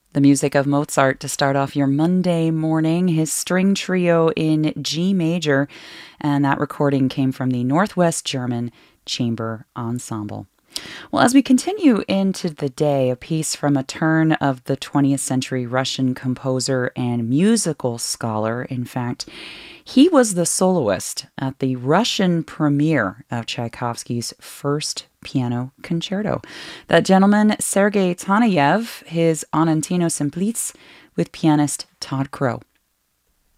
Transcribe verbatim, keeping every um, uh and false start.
The music of Mozart to start off your Monday morning, his string trio in G major, and that recording came from the Northwest German Chamber Ensemble. Well, as we continue into the day, a piece from a turn of the twentieth century Russian composer and musical scholar. In fact, he was the soloist at the Russian premiere of Tchaikovsky's first piano concerto. That gentleman, Sergei Taneyev, his Onantino Simplice, with pianist Todd Crow.